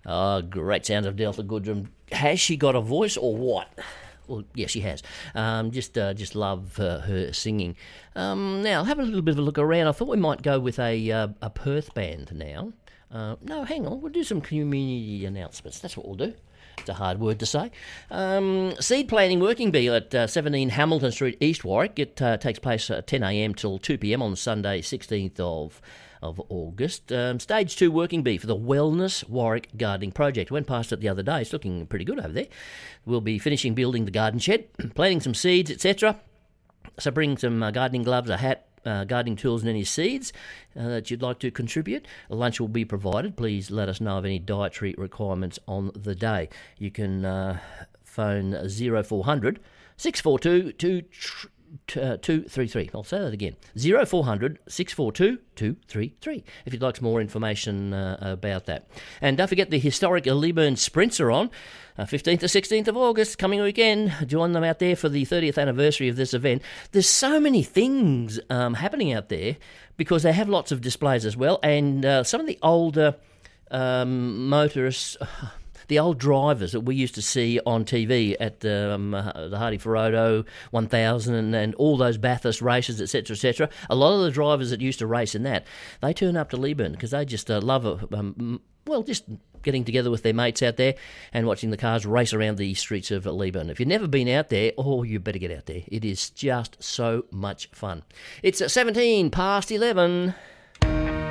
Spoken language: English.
Oh, great sound of Delta Goodrem. Has she got a voice or what? Well, yeah, she has. Just love her singing. Now, have a little bit of a look around. I thought we might go with a Perth band now. No, hang on. We'll do some community announcements. That's what we'll do. It's a hard word to say. Seed planting working bee at 17 Hamilton Street, East Warwick. It takes place at 10 a.m. till 2 p.m. on Sunday, 16th of August. Stage 2 working bee for the Wellness Warwick Gardening Project. Went past it the other day. It's looking pretty good over there. We'll be finishing building the garden shed, planting some seeds, etc. So bring some gardening gloves, a hat, gardening tools and any seeds that you'd like to contribute. A lunch will be provided. Please let us know of any dietary requirements on the day. You can phone 0400 642 233. I'll say that again. 0400 642 233 if you'd like some more information about that. And don't forget the historic Leeburn Sprints are on 15th to 16th of August, coming weekend. Join them out there for the 30th anniversary of this event. There's so many things happening out there because they have lots of displays as well, and some of the older motorists, the old drivers that we used to see on TV at the Hardy Ferodo 1000 and all those Bathurst races, etc., a lot of the drivers that used to race in that, they turn up to Leeburn because they just love just getting together with their mates out there and watching the cars race around the streets of Leeburn. If you've never been out there, you better get out there. It is just so much fun. It's 17 past 11.